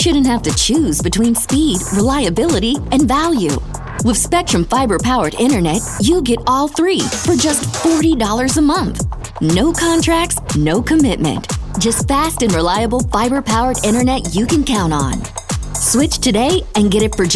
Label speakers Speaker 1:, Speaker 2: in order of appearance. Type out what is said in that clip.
Speaker 1: shouldn't have to choose between speed, reliability, and value. With Spectrum Fiber-powered internet, you get all three for just $40 a month. No contracts, no commitment. Just fast and reliable fiber-powered internet you can count on. Switch today and get it for just